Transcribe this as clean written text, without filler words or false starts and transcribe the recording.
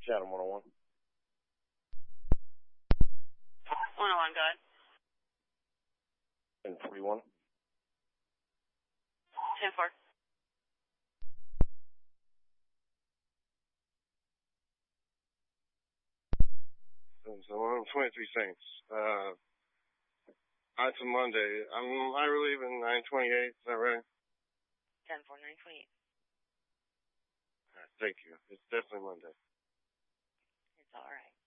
Chatham 101. 101, go ahead. 1041. 10-4. So I'm 23 Saints. It's a Monday. I relieve in 928. Is that right? 10-4, 928. All right, thank you. It's definitely Monday. It's all right.